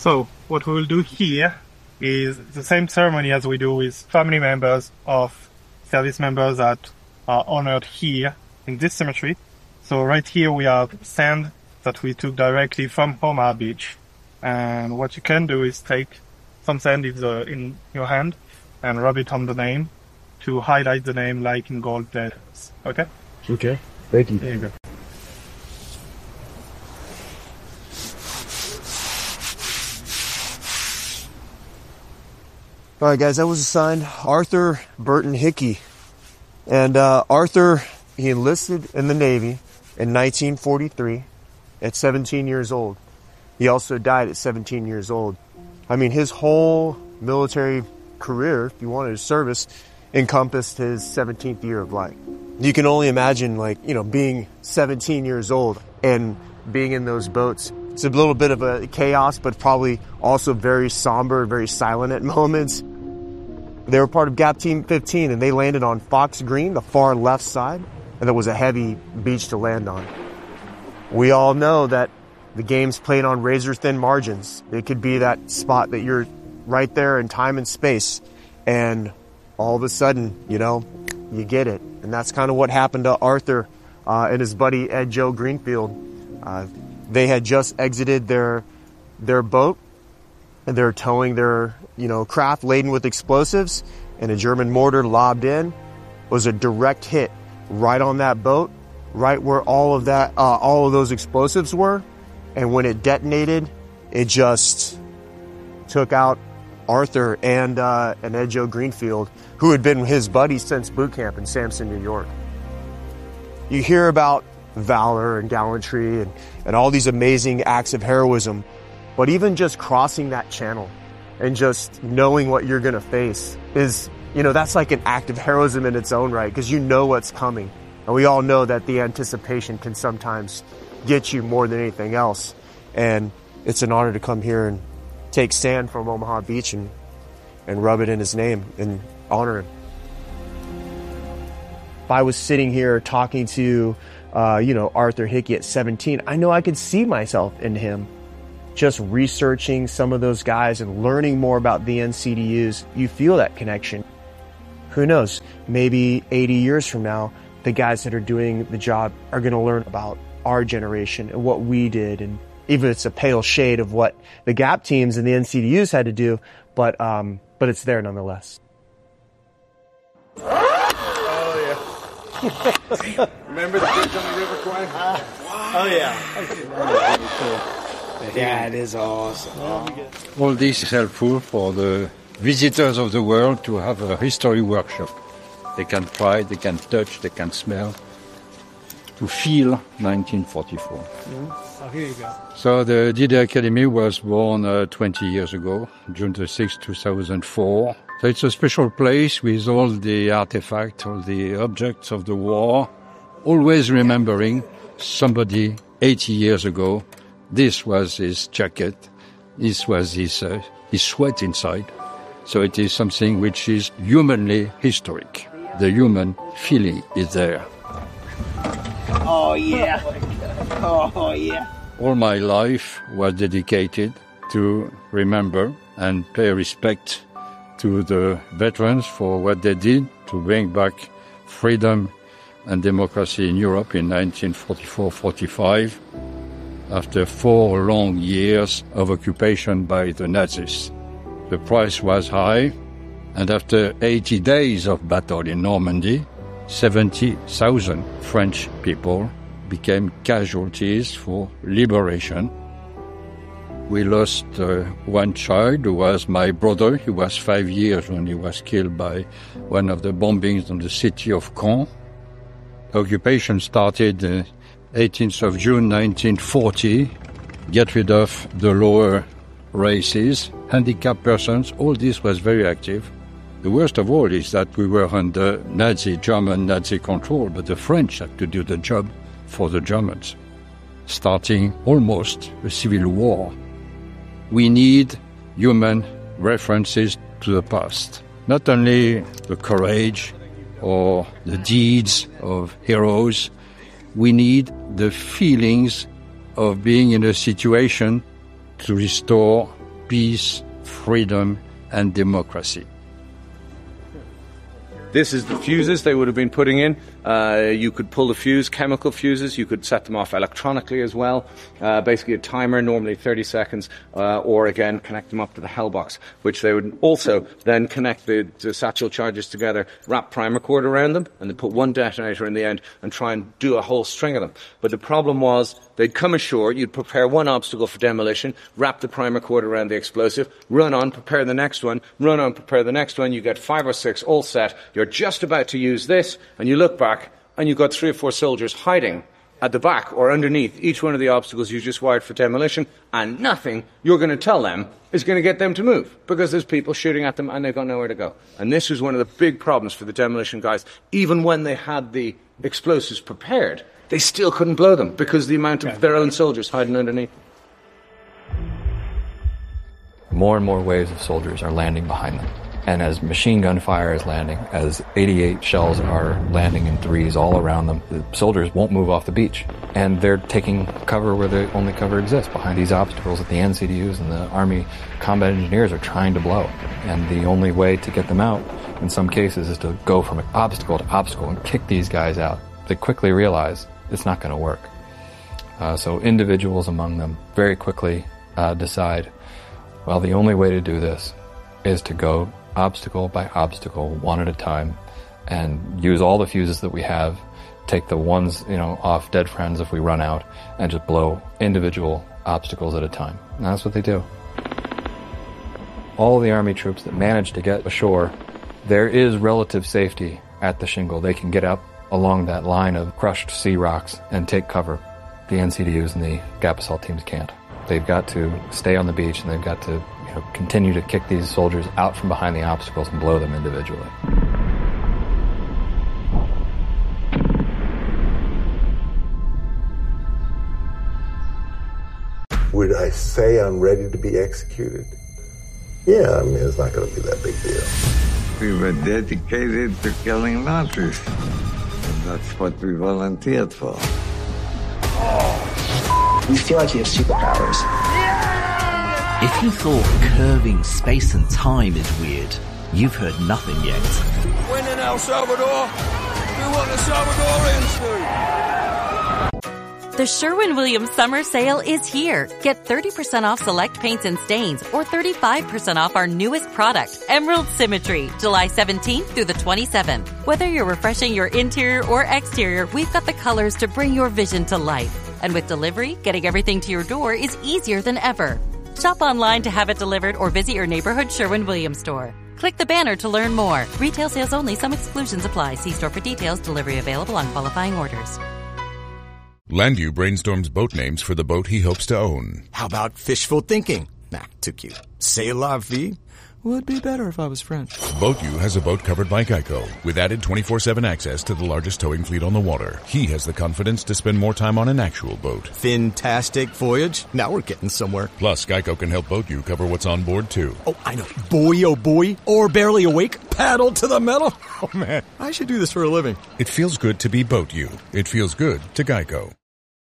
So what we will do here is the same ceremony as we do with family members of service members that are honored here in this cemetery. So right here we have sand that we took directly from Omaha Beach. And what you can do is take some sand in your hand and rub it on the name to highlight the name like in gold letters. Okay? Okay. Thank you. There you go. All right, guys, that was assigned Arthur Burton Hickey. And Arthur, he enlisted in the Navy in 1943 at 17 years old. He also died at 17 years old. I mean, his whole military career, if you wanted his service, encompassed his 17th year of life. You can only imagine, being 17 years old and being in those boats. It's a little bit of a chaos, but probably also very somber, very silent at moments. They were part of GAP Team 15, and they landed on Fox Green, the far left side, and there was a heavy beach to land on. We all know that the game's played on razor-thin margins. It could be that spot that you're right there in time and space, and all of a sudden, you get it. And that's kind of what happened to Arthur and his buddy Ed Joe Greenfield. They had just exited their boat, and they're towing their craft laden with explosives, and a German mortar lobbed in. It was a direct hit right on that boat, right where all of those explosives were. And when it detonated, it just took out Arthur and Ed Joe Greenfield, who had been his buddies since boot camp in Sampson, New York. You hear about valor and gallantry and all these amazing acts of heroism, but even just crossing that channel and just knowing what you're going to face is, that's like an act of heroism in its own right, because you know what's coming. And we all know that the anticipation can sometimes get you more than anything else. And it's an honor to come here and take sand from Omaha Beach and rub it in his name and honor him. If I was sitting here talking to, Arthur Hickey at 17, I know I could see myself in him. Just researching some of those guys and learning more about the NCDUs, you feel that connection. Who knows, maybe 80 years from now, the guys that are doing the job are going to learn about our generation and what we did, and even if it's a pale shade of what the GAP teams and the NCDUs had to do, but it's there nonetheless. Oh yeah! Remember the bridge on the River Kwai? Oh yeah! Yeah, it is awesome. All this is helpful for the visitors of the world to have a history workshop. They can try, they can touch, they can smell, to feel 1944. Oh, here you go. So the D-Day Academy was born 20 years ago, June the 6th, 2004. So it's a special place with all the artifacts, all the objects of the war, always remembering somebody 80 years ago. This was his jacket, this was his sweat inside. So it is something which is humanly historic. The human feeling is there. Oh yeah! Oh yeah! All my life was dedicated to remember and pay respect to the veterans for what they did to bring back freedom and democracy in Europe in 1944-45. After 4 long years of occupation by the Nazis. The price was high, and after 80 days of battle in Normandy, 70,000 French people became casualties for liberation. We lost one child who was my brother. He was 5 years when he was killed by one of the bombings on the city of Caen. The occupation started 18th of June 1940, get rid of the lower races, handicapped persons, all this was very active. The worst of all is that we were under German Nazi control, but the French had to do the job for the Germans, starting almost a civil war. We need human references to the past, not only the courage or the deeds of heroes. We need the feelings of being in a situation to restore peace, freedom, and democracy. This is the fuses they would have been putting in. You could pull the fuse, chemical fuses. You could set them off electronically as well. Basically a timer, normally 30 seconds, or again, connect them up to the hell box, which they would also then connect the satchel charges together, wrap primer cord around them, and then put one detonator in the end and try and do a whole string of them. But the problem was, they'd come ashore, you'd prepare one obstacle for demolition, wrap the primer cord around the explosive, run on, prepare the next one, run on, prepare the next one, you get 5 or 6 all set, you're just about to use this, and you look back, and you've got 3 or 4 soldiers hiding at the back or underneath each one of the obstacles you just wired for demolition, and nothing you're going to tell them is going to get them to move, because there's people shooting at them and they've got nowhere to go. And this was one of the big problems for the demolition guys. Even when they had the explosives prepared, they still couldn't blow them because the amount of their own soldiers hiding underneath. More and more waves of soldiers are landing behind them. And as machine gun fire is landing, as 88 shells are landing in threes all around them, the soldiers won't move off the beach. And they're taking cover where the only cover exists, behind these obstacles that the NCDUs and the Army combat engineers are trying to blow. And the only way to get them out, in some cases, is to go from obstacle to obstacle and kick these guys out. They quickly realize it's not going to work. So individuals among them very quickly decide, well, the only way to do this is to go obstacle by obstacle, one at a time, and use all the fuses that we have, take the ones, off dead friends if we run out, and just blow individual obstacles at a time. And that's what they do. All of the Army troops that manage to get ashore, there is relative safety at the shingle. They can get up along that line of crushed sea rocks and take cover. The NCDUs and the Gap Assault teams can't. They've got to stay on the beach, and they've got to continue to kick these soldiers out from behind the obstacles and blow them individually. Would I say I'm ready to be executed? Yeah, it's not going to be that big deal. We were dedicated to killing Nazis. And that's what we volunteered for. You feel like you have superpowers. If you thought curving space and time is weird, you've heard nothing yet. When in El Salvador, do what the Salvadorians do. The Sherwin-Williams Summer Sale is here. Get 30% off select paints and stains, or 35% off our newest product, Emerald Symmetry, July 17th through the 27th. Whether you're refreshing your interior or exterior, we've got the colors to bring your vision to life. And with delivery, getting everything to your door is easier than ever. Shop online to have it delivered or visit your neighborhood Sherwin-Williams store. Click the banner to learn more. Retail sales only. Some exclusions apply. See store for details. Delivery available on qualifying orders. Landu brainstorms boat names for the boat he hopes to own. How about fishful thinking? Nah, too cute. C'est la vie would be better if I was French. BoatU has a boat covered by Geico, with added 24/7 access to the largest towing fleet on the water. He has the confidence to spend more time on an actual boat. Fantastic voyage. Now we're getting somewhere. Plus, Geico can help BoatU cover what's on board, too. Oh, I know. Boy, oh boy. Or barely awake. Paddle to the metal. Oh, man. I should do this for a living. It feels good to be BoatU. It feels good to Geico.